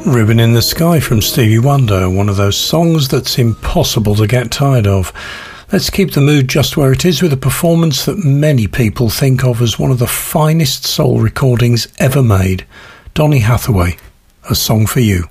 Ribbon in the Sky from Stevie Wonder, one of those songs that's impossible to get tired of. Let's keep the mood just where it is with a performance that many people think of as one of the finest soul recordings ever made. Donny Hathaway, A Song for You.